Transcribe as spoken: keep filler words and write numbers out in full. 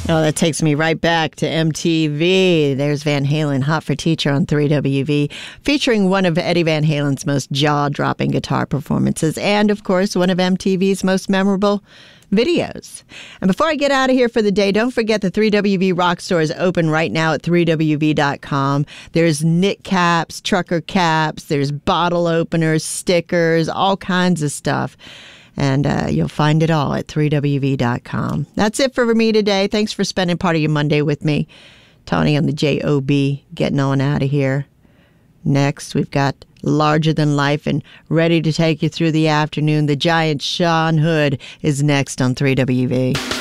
Oh, that takes me right back to M T V. There's Van Halen, Hot for Teacher on three W V, featuring one of Eddie Van Halen's most jaw-dropping guitar performances and, of course, one of M T V's most memorable videos. And before I get out of here for the day, don't forget the three W V Rock Store is open right now at three W V dot com. There's knit caps, trucker caps, there's bottle openers, stickers, all kinds of stuff. And uh, you'll find it all at three W V dot com. That's it for me today. Thanks for spending part of your Monday with me. Tony on the J O B, getting on out of here. Next, we've got Larger Than Life, and ready to take you through the afternoon. The giant Sean Hood is next on three W V.